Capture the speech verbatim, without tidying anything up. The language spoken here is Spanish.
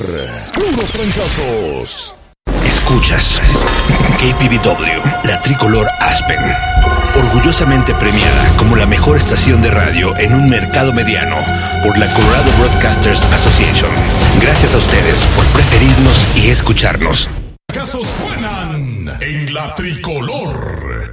Puros fracasos. Escuchas K P V W, la tricolor Aspen, orgullosamente premiada como la mejor estación de radio en un mercado mediano por la Colorado Broadcasters Association. Gracias a ustedes por preferirnos y escucharnos. Fracasos suenan en la tricolor.